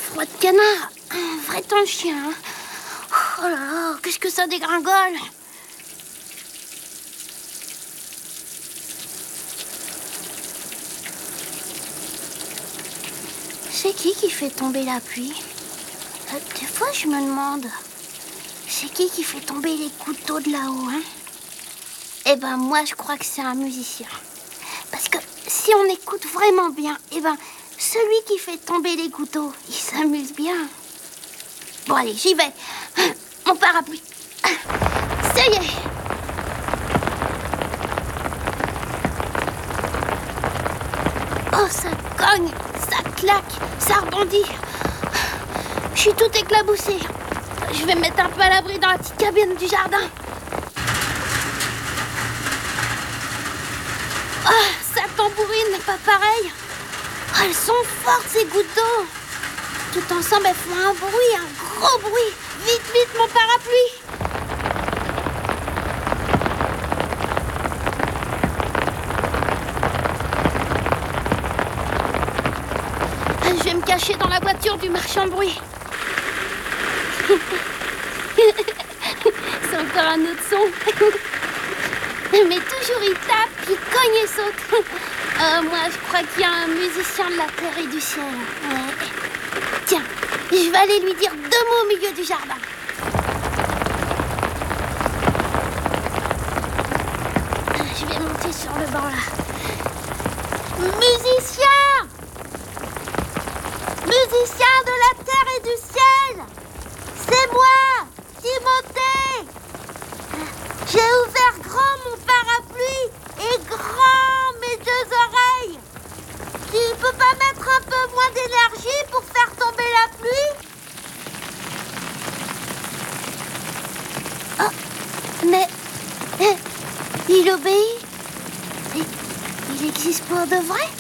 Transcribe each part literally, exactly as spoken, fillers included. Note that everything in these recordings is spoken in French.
froid de canard. Un vrai temps de chien. Hein. Oh là là, qu'est-ce que ça dégringole. C'est qui qui fait tomber la pluie? euh, Des fois, je me demande, c'est qui qui fait tomber les couteaux de là-haut, hein? Eh ben, moi, je crois que c'est un musicien. Parce que si on écoute vraiment bien, eh ben, celui qui fait tomber les couteaux, il s'amuse bien. Bon, allez, j'y vais. Mon parapluie. Ça y est. Oh, ça cogne, ça claque, ça rebondit. Je suis tout éclaboussée. Je vais me mettre un peu à l'abri dans la petite cabine du jardin. Oh, ça tambourine, pas pareil. Oh, elles sont fortes, ces gouttes d'eau. Tout ensemble, elles font un bruit, un gros bruit. Vite, vite, mon parapluie. Je vais me cacher dans la voiture du marchand de bruit. C'est encore un autre son. Mais toujours il tape, il cogne et saute. Euh, moi, je crois qu'il y a un musicien de la terre et du ciel. Ouais. Tiens, je vais aller lui dire deux mots au milieu du jardin. Je vais monter sur le banc là. Musicien! Musicien de la terre et du ciel! C'est moi, Timothée! J'ai ouvert grand mon parapluie et grand mes deux oreilles. Tu peux pas mettre un peu moins d'énergie pour faire tomber la pluie? Oh, mais... eh, il obéit? Et, il existe pour de vrai?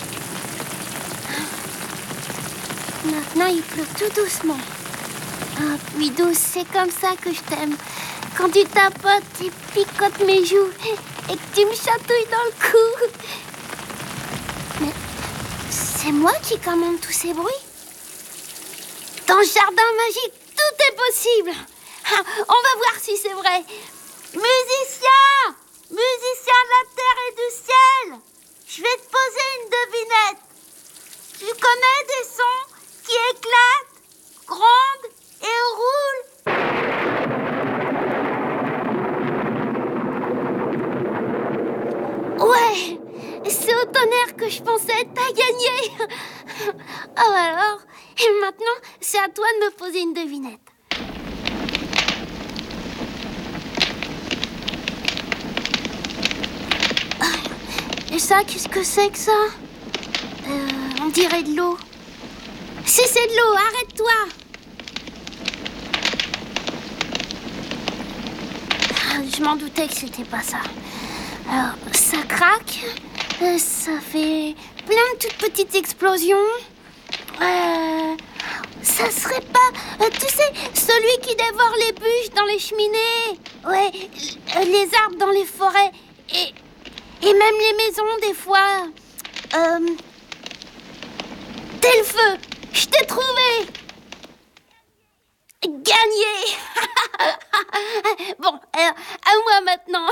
Maintenant, il pleut tout doucement. Ah, pluie douce, c'est comme ça que je t'aime. Quand tu tapotes, tu picotes mes joues et que tu me chatouilles dans le cou. Mais c'est moi qui commande tous ces bruits? Dans le jardin magique, tout est possible. Ah, on va voir si c'est vrai. Musicien! Musicien de la terre et du ciel! Je vais te poser une devinette. Tu connais des sons qui éclatent, grondent et roulent? Ouais, c'est au tonnerre que je pensais, t'as gagné. Oh alors, et maintenant, c'est à toi de me poser une devinette. Et ça, qu'est-ce que c'est que ça? euh, On dirait de l'eau. Si c'est de l'eau, arrête-toi. Ah, je m'en doutais que c'était pas ça. Alors, ça craque, euh, ça fait plein de toutes petites explosions. Euh, ça serait pas, euh, tu sais, celui qui dévore les bûches dans les cheminées. Ouais, euh, les arbres dans les forêts et, et même les maisons des fois. Euh, T'es le feu, je t'ai trouvé. Gagné. Bon, alors, à moi maintenant.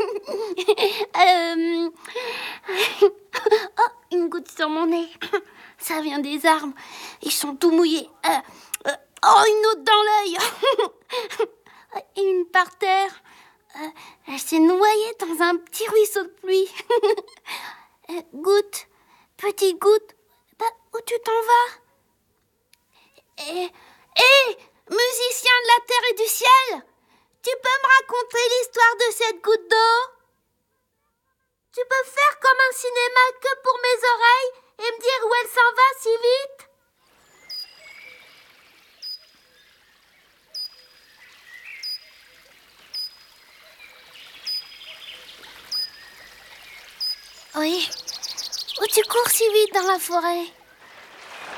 euh... Oh, une goutte sur mon nez. Ça vient des arbres. Ils sont tout mouillés. Euh, euh, oh, une autre dans l'œil. Et une par terre. Euh, elle s'est noyée dans un petit ruisseau de pluie. euh, goutte, petite goutte. Bah, où tu t'en vas? Et... et musicien de la terre et du ciel, tu peux me raconter l'histoire de cette goutte d'eau? Tu peux faire comme un cinéma que pour mes oreilles et me dire où elle s'en va si vite? Oui. Où tu cours si vite dans la forêt?